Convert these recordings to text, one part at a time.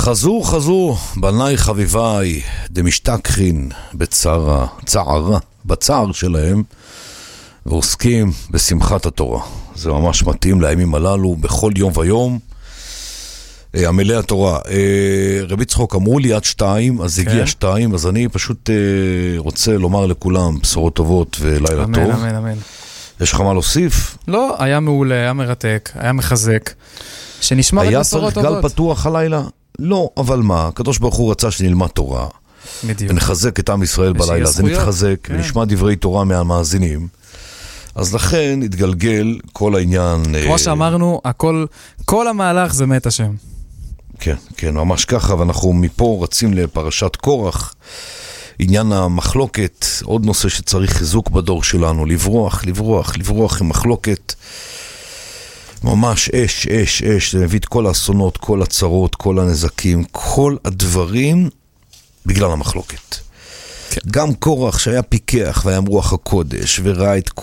חזו, בניי חביביי, דמשתכחין בצער שלהם, ועוסקים בשמחת התורה. זה ממש מתאים לימים הללו, בכל יום ויום. עמלי התורה. רבי צחוק אמרו לי עד 2, אז הגיע 2, אז אני פשוט רוצה לומר לכולם בשורות טובות ולילה טוב. אמן, אמן. יש לך מה להוסיף? לא, היה מעולה, היה מרתק, היה מחזק. שנשמע רק בשורות טובות. היה צריך גל פתוח הלילה? לא, אבל מה? הקדוש ברוך הוא רצה שנלמד תורה. בדיוק. ונחזק את עם ישראל בלילה. זה נתחזק, ונשמע דברי תורה מהמאזינים. אז לכן התגלגל כל העניין. כמו שאמרנו, כל המהלך זה מת השם. כן, כן, ממש ככה, ואנחנו מפה רצים לפרשת קורח, עניין המחלוקת, עוד נושא שצריך חיזוק בדור שלנו, לברוח עם מחלוקת, ממש אש, זה מביא את כל האסונות, כל הצרות, כל הנזקים, כל הדברים בגלל המחלוקת. כן. גם קורח שהיה פיקח והיה רוח הקודש, וראה את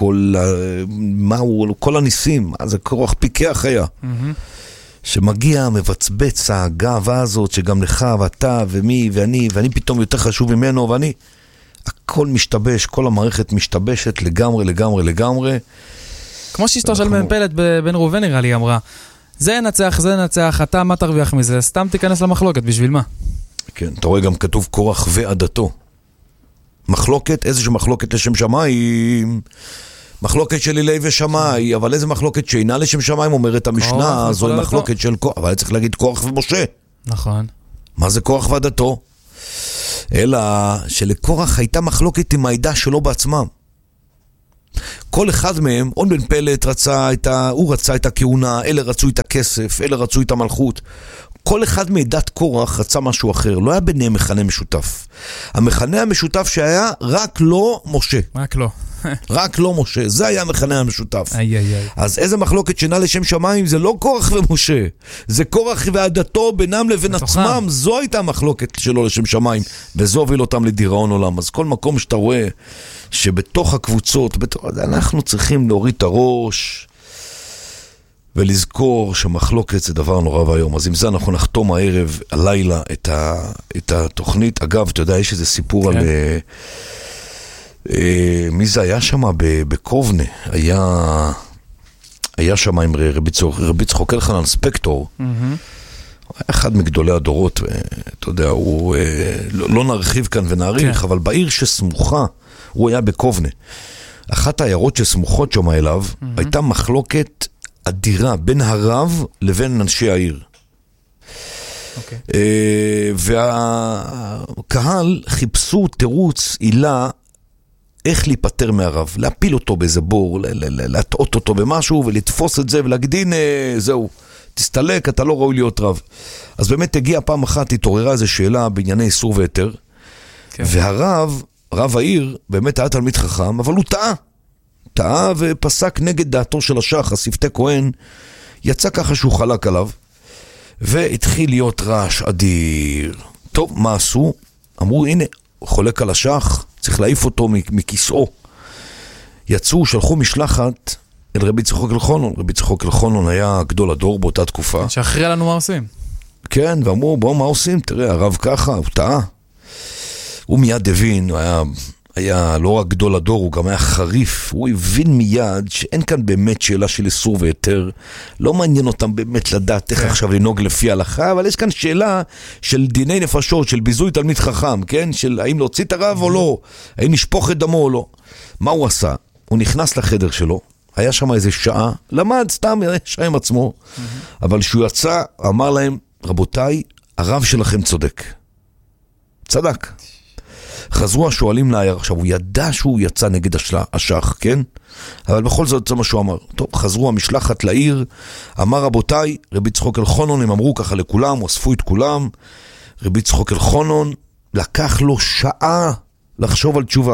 כל הניסים, אז קורח פיקח היה. שמגיע, מבצבץ הגאווה הזאת, שגם לך ואתה ומי ואני פתאום יותר חשוב ממנו, הכל משתבש, כל המערכת משתבשת לגמרי. כמו שאשתו של מפלת בן ראובן נראה לי אמרה, זה נצח, אתה מה תרוויח מזה? סתם תיכנס למחלוקת, בשביל מה? כן, אתה רואה גם כתוב קורח ועדתו. מחלוקת, איזושהי מחלוקת לשם שמיים, מחלוקת של אילי ושמי, אבל איזה מחלוקת שאינה לשם שמיים, אומרת המשנה, זוהי מחלוקת של קורח, אבל צריך להגיד קורח ומשה. נכון. מה זה קורח ועדתו? אלא שלקורח הייתה מחלוקת עם העדה שלו בעצמם. כל אחד מהם, און בן פלט רצה את הכהונה, אלה רצו את הכסף, אלה רצו את המלכות. כל אחד מעדת קורח רצה משהו אחר, לא היה ביניהם מכנה משותף. המכנה המשותף שהיה רק לא משה. רק לא משה, זה היה המכנה המשותף. אז איזה מחלוקת שינה לשם שמיים? זה לא קורח ומשה, זה קורח ועדתו בינם לבין עצמם. זו הייתה המחלוקת שלו לשם שמיים, וזו הוביל אותם לדיראון עולם. אז כל מקום שאתה רואה שבתוך הקבוצות, אנחנו צריכים להוריד את הראש ולזכור שמחלוקת זה דבר נורא והיום. אז עם זה אנחנו נחתום הערב, הלילה, את התוכנית. אגב, אתה יודע, יש איזה סיפור על מי זה היה שם בקובנה, היה שם עם רבי צחוק אלחנן ספקטור, אחד מגדולי הדורות, אתה יודע, הוא לא נרחיב כאן ונעריך, אבל בעיר שסמוכה, הוא היה בקובנה. אחת העיירות שסמוכות שם אליו, הייתה מחלוקת אדירה בין הרב לבין אנשי העיר. והקהל חיפשו תירוץ, עילה, איך להיפטר מהרב, להפיל אותו באיזה בור, להטעות אותו במשהו ולתפוס את זה ולהגיד, הנה, זהו, תסתלק, אתה לא ראוי להיות רב. אז באמת הגיעה פעם אחת, התעוררה איזו שאלה בענייני איסור ויתר, והרב, רב העיר, באמת היה תלמיד חכם, אבל הוא טעה ופסק נגד דעתו של השח, השפתי כהן, יצא ככה שהוא חלק עליו, והתחיל להיות רעש אדיר. טוב, מה עשו? אמרו, הנה, חולק על השח, צריך להעיף אותו מכיסאו. יצאו, שלחו משלחת אל רבי צחוק אלחונון. רבי צחוק אלחונון היה גדול הדור באותה תקופה. שאחרי לנו מה עושים. כן, ואמרו, בואו, מה עושים? תראה, הרב ככה, הוא טעה. הוא מיד הבין, הוא היה לא רק גדול הדור, הוא גם היה חריף. הוא הבין מיד שאין כאן באמת שאלה של איסור ויתר. לא מעניין אותם באמת לדעת איך עכשיו לנהוג לפי ההלכה, אבל יש כאן שאלה של דיני נפשות, של ביזוי תלמיד חכם, כן? של האם להוציא את הרב או לא, האם לשפוך את דמו או לא. מה הוא עשה? הוא נכנס לחדר שלו, היה שם איזה שעה, למד סתם שעה עם עצמו, אבל שהוא יצא, אמר להם, רבותיי, הרב שלכם צודק. צדק. חזרו השואלים לעיר, עכשיו הוא ידע שהוא יצא נגד השח, כן? אבל בכל זאת זה מה שהוא אמר. טוב, חזרו המשלחת לעיר, אמר רבותיי, רבי צחוק אלחונון, הם אמרו ככה לכולם, אוספו את כולם, רבי צחוק אלחונון, לקח לו שעה לחשוב על תשובה.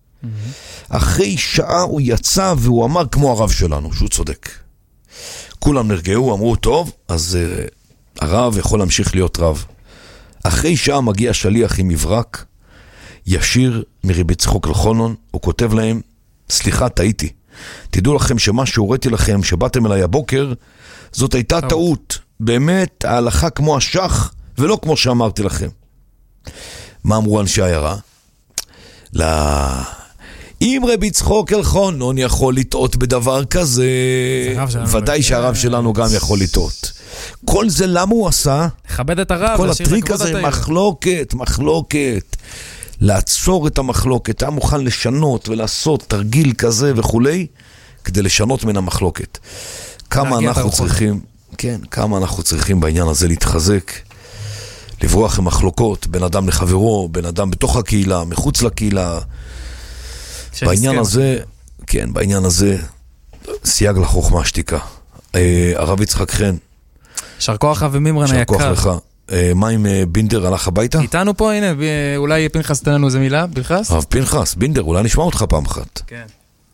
אחרי שעה הוא יצא והוא אמר כמו הרב שלנו, שהוא צודק. כולם נרגעו, אמרו, טוב, אז הרב יכול להמשיך להיות רב. אחרי שעה מגיע שליח עם מברק, ישיר מרבי צחוק אלחונון, הוא כותב להם, סליחה, טעיתי. תדעו לכם שמה שהוריתי לכם, שבאתם אליי הבוקר, זאת הייתה טעות. באמת, ההלכה כמו השח ולא כמו שאמרתי לכם. מה אמרו אנשי העיירה? אם רבי צחוק אלחונון יכול לטעות בדבר כזה, ודאי שהרב שלנו גם יכול לטעות. כל זה למה הוא עשה? לכבד את הרב. כל הטריק הזה, מחלוקת. לעצור את המחלוקת, היה מוכן לשנות ולעשות תרגיל כזה וכולי, כדי לשנות מן המחלוקת. כמה אנחנו צריכים בעניין הזה להתחזק, לברוח עם מחלוקות, בין אדם לחברו, בין אדם בתוך הקהילה, מחוץ לקהילה. בעניין הזה, סייג לחוכמה שתיקה. הרב יצחק חן. שר כוח אבי מימרן היקר. שר כוח לך. מה עם בינדר הלך הביתה? איתנו פה, הנה, אולי פנחס תן לנו איזה מילה, פנחס? הרב פנחס, בינדר, אולי נשמע אותך פעם אחת. כן.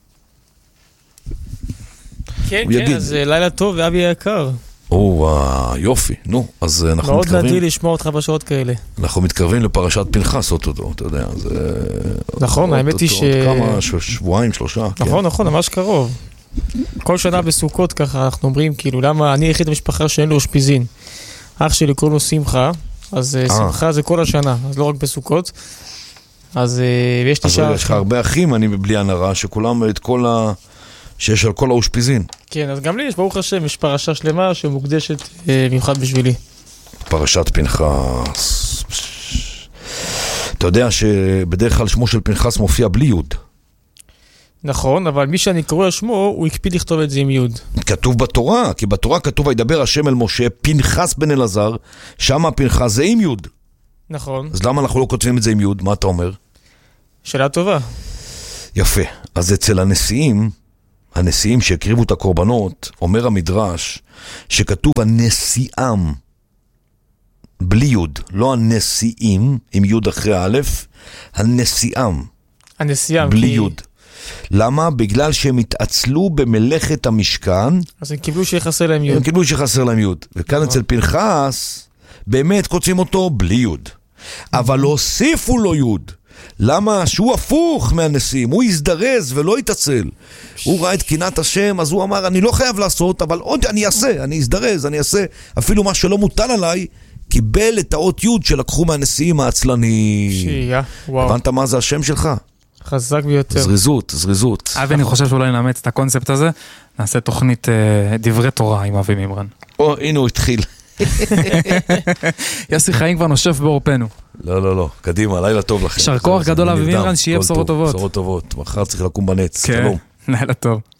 כן, אז לילה טוב ואבי היקר. יופי, נו, אז אנחנו מאוד מתקרבים. מאוד נדיר לשמוע אותך בשעות כאלה. אנחנו מתקרבים לפרשת פנחס אותו, אתה יודע, זה... נכון, האמת היא כמה, שבועיים, 3. נכון, ממש קרוב. כל שנה בסוכות ככה אנחנו אומרים, כאילו, למה אני היחיד במשפחה שאין לו אושפיזין. אח שלי קוראים לו שמחה, אז שמחה זה כל השנה, אז לא רק בסוכות. אז יש לי אז יש לך הרבה אחים, אני בלי הנרה, שכולם את כל שיש על כל האושפיזין. כן, אז גם לי יש, ברוך השם, יש פרשה שלמה שמוקדשת במיוחד בשבילי. פרשת פנחס. אתה יודע שבדרך כלל שמו של פנחס מופיע בלי יוד. נכון, אבל מי שאני קורא לשמו, הוא הקפיד לכתוב את זה עם יוד. כתוב בתורה, כי בתורה כתוב, וידבר השם אל משה, פנחס בן אלעזר, שם פנחס זה עם יוד. נכון. אז למה אנחנו לא כותבים את זה עם יוד? מה אתה אומר? שאלה טובה. יפה. אז אצל הנשיאים שהקריבו את הקורבנות, אומר המדרש, שכתוב הנשיאם, בלי יוד, לא הנשיאים, עם יוד אחרי א', הנשיאם. בלי יוד. למה? בגלל שהם התעצלו במלאכת המשכן. אז הם קיבלו שיחסר להם יוד. וכאן אצל פנחס, באמת כותבים אותו בלי יוד. אבל הוסיפו לו יוד. למה? שהוא הפוך מהנשיאים, הוא יזדרז ולא יתעצל. הוא ראה את קינת השם, אז הוא אמר, אני לא חייב לעשות, אבל עוד אני אעשה, אני אזדרז, אני אעשה. אפילו מה שלא מוטל עליי, קיבל את האות יוד שלקחו מהנשיאים העצלנים. הבנת מה זה השם שלך? חזק ביותר. זריזות. אבי, אני חושב שאולי נאמץ את הקונספט הזה, נעשה תוכנית דברי תורה עם אבי מימרן. הנה הוא התחיל. יוסי חיים כבר נושף בעורפנו. לא, קדימה, לילה טוב לכם. שר כוח גדול אבי מימרן, שיהיה בשורות טובות. בשורות טובות, מחר צריך לקום בנץ. כן, לילה טוב.